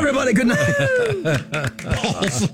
everybody. Good night. Paul's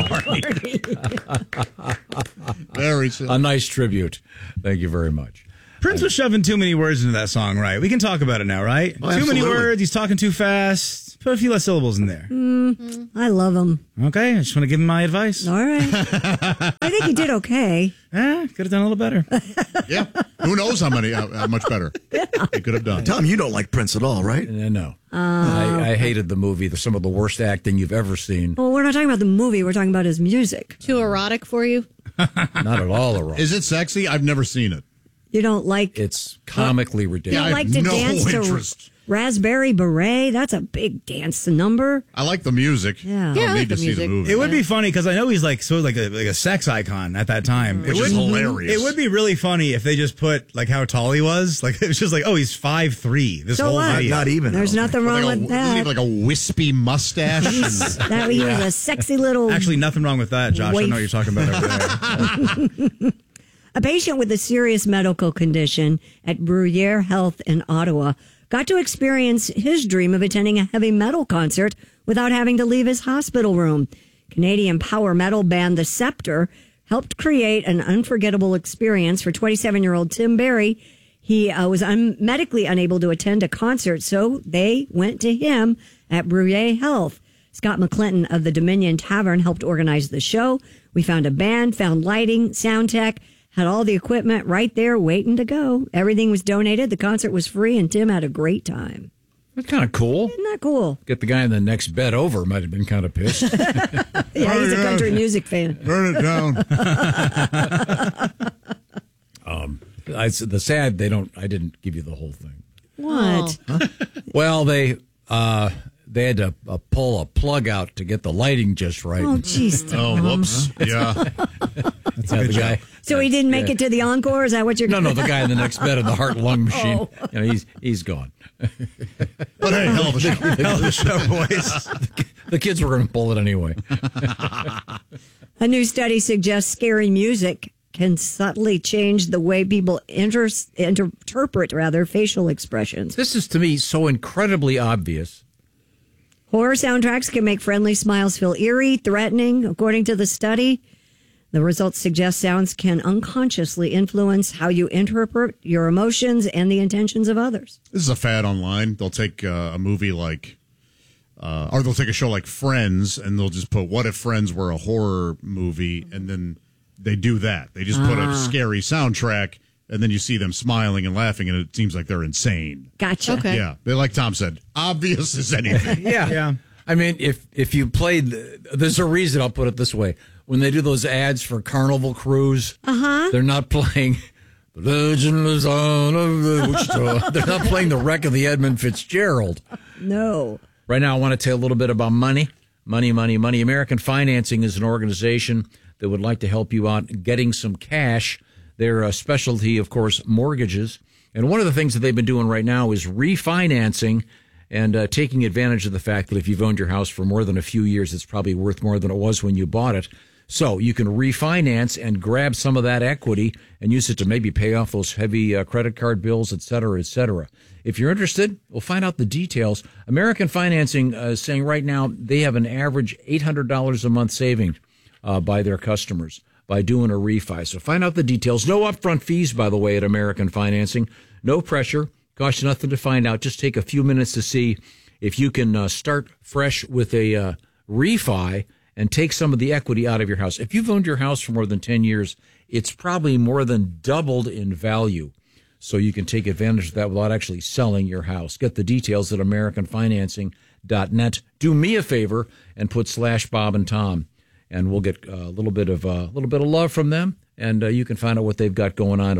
Party. Very silly. A nice tribute. Thank you very much. Prince was shoving too many words into that song, right? We can talk about it now, right? Oh, too many absolutely. words. He's talking too fast. Put a few less syllables in there. I love him. Okay, I just want to give him my advice. All right. I think he did okay. Could have done a little better. Yeah. Who knows how much better he could have done. Tom, you don't like Prince at all, right? No. I hated the movie. Some of the worst acting you've ever seen. Well, we're not talking about the movie. We're talking about his music. Too erotic for you? Not at all erotic. Is it sexy? I've never seen it. You don't like... It's comically You ridiculous. don't I like have to no dance interest. to Raspberry Beret? That's a big dance number. I like the music. Yeah. I Yeah, don't I need like to the see the music. movie. It would be funny because I know he's like a sex icon at that time. Which is hilarious. It would be really funny if they just put like how tall he was. Like it was just like, oh, he's 5'3". This So whole what? video. Not even. There's nothing wrong Like with doesn't he that. have like a wispy mustache? That he was a sexy little... Actually, nothing wrong with that, Josh. I Waif. know what you're talking about over there. A patient with a serious medical condition at Bruyere Health in Ottawa got to experience his dream of attending a heavy metal concert without having to leave his hospital room. Canadian power metal band The Scepter helped create an unforgettable experience for 27-year-old Tim Barry. He was medically unable to attend a concert, so they went to him at Bruyere Health. Scott McClinton of the Dominion Tavern helped organize the show. We found a band, found lighting, sound tech, had all the equipment right there waiting to go. Everything was donated. The concert was free, and Tim had a great time. That's kind of cool. Isn't that cool? Get the guy in the next bed over might have been kind of pissed. Yeah, he's a country music fan. Burn it down. The sad I didn't give you the whole thing. What? Well, they had to pull a plug out to get the lighting just right. Oh, jeez. Oh, whoops. Yeah. Yeah, the guy. So he didn't make it to the encore? Is that what you're... No, the guy in the next bed in the heart lung machine. Oh. You know, he's gone. But hey, hell of a show. Hell of a show, boys. The kids were going to pull it anyway. A new study suggests scary music can subtly change the way people interpret facial expressions. This is, to me, so incredibly obvious. Horror soundtracks can make friendly smiles feel eerie, threatening, according to the study. The results suggest sounds can unconsciously influence how you interpret your emotions and the intentions of others. This is a fad online. They'll take a movie like, or they'll take a show like Friends, and they'll just put, what if Friends were a horror movie? And then they do that. They just put a scary soundtrack, and then you see them smiling and laughing, and it seems like they're insane. Gotcha. Okay. Yeah. They, like Tom said, obvious as anything. Yeah. I mean, if you played, there's a reason, I'll put it this way. When they do those ads for Carnival Cruise, they're not playing The Legend Lives On of the Wichita. They're not playing The Wreck of the Edmund Fitzgerald. No. Right now, I want to tell you a little bit about money. Money. American Financing is an organization that would like to help you out getting some cash. Their specialty, of course, mortgages. And one of the things that they've been doing right now is refinancing and taking advantage of the fact that if you've owned your house for more than a few years, it's probably worth more than it was when you bought it. So you can refinance and grab some of that equity and use it to maybe pay off those heavy credit card bills, et cetera, et cetera. If you're interested, we'll find out the details. American Financing is saying right now they have an average $800 a month saving by their customers by doing a refi. So find out the details. No upfront fees, by the way, at American Financing. No pressure. Costs you nothing to find out. Just take a few minutes to see if you can start fresh with a refi and take some of the equity out of your house. If you've owned your house for more than 10 years, it's probably more than doubled in value. So you can take advantage of that without actually selling your house. Get the details at AmericanFinancing.net. Do me a favor and put /Bob and Tom, and we'll get a little bit of love from them. And you can find out what they've got going on at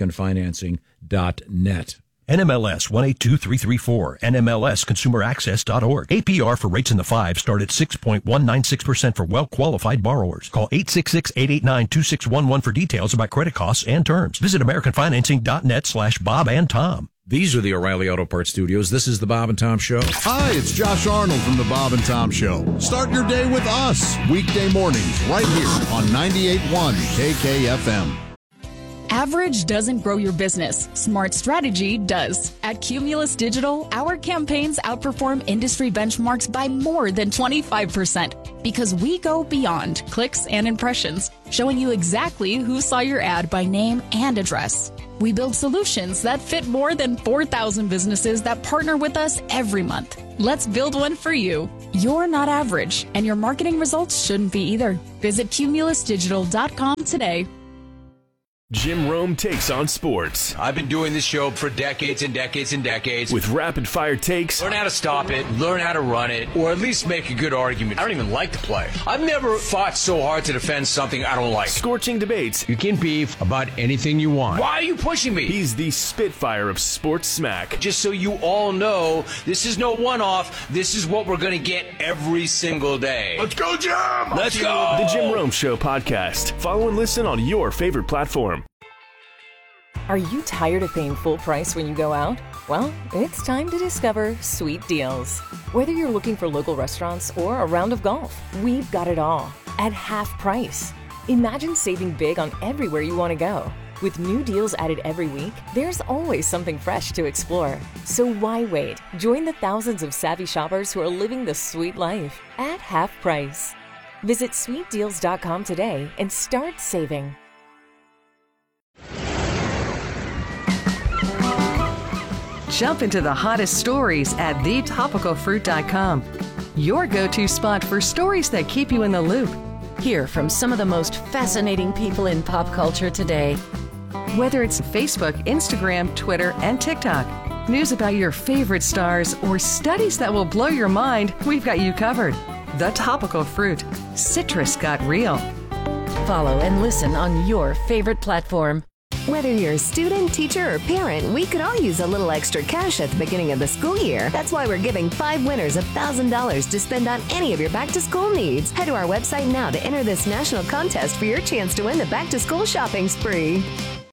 AmericanFinancing.net. NMLS 182334, NMLSConsumerAccess.org. APR for rates in the 5 start at 6.196% for well-qualified borrowers. Call 866-889-2611 for details about credit costs and terms. Visit AmericanFinancing.net/Bob and Tom. These are the O'Reilly Auto Parts Studios. This is the Bob and Tom Show. Hi, it's Josh Arnold from the Bob and Tom Show. Start your day with us, weekday mornings, right here on 98.1 KKFM. Average doesn't grow your business. Smart strategy does. At Cumulus Digital, our campaigns outperform industry benchmarks by more than 25% because we go beyond clicks and impressions, showing you exactly who saw your ad by name and address. We build solutions that fit more than 4,000 businesses that partner with us every month. Let's build one for you. You're not average, and your marketing results shouldn't be either. Visit cumulusdigital.com today. Jim Rome takes on sports. I've been doing this show for decades and decades and decades. With rapid-fire takes. Learn how to stop it, learn how to run it, or at least make a good argument. I don't even like to play. I've never fought so hard to defend something I don't like. Scorching debates. You can beef about anything you want. Why are you pushing me? He's the Spitfire of sports smack. Just so you all know, this is no one-off. This is what we're going to get every single day. Let's go, Jim! Let's go! The Jim Rome Show podcast. Follow and listen on your favorite platform. Are you tired of paying full price when you go out? Well, it's time to discover Sweet Deals. Whether you're looking for local restaurants or a round of golf, we've got it all at half price. Imagine saving big on everywhere you want to go. With new deals added every week, there's always something fresh to explore. So why wait? Join the thousands of savvy shoppers who are living the sweet life at half price. Visit sweetdeals.com today and start saving. Jump into the hottest stories at thetopicalfruit.com. Your go-to spot for stories that keep you in the loop. Hear from some of the most fascinating people in pop culture today. Whether it's Facebook, Instagram, Twitter, and TikTok, news about your favorite stars, or studies that will blow your mind, we've got you covered. The Topical Fruit. Citrus got real. Follow and listen on your favorite platform. Whether you're a student, teacher, or parent, we could all use a little extra cash at the beginning of the school year. That's why we're giving 5 winners $1,000 to spend on any of your back-to-school needs. Head to our website now to enter this national contest for your chance to win the back-to-school shopping spree.